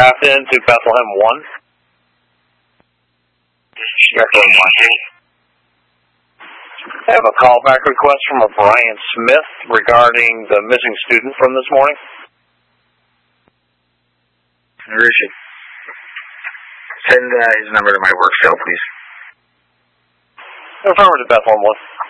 Grafton to Bethlehem 1. Bethlehem 1. I have a callback request from a Brian Smith regarding the missing student from this morning. Where is he? Send his number to my work cell, please. Affirmative, Bethlehem 1.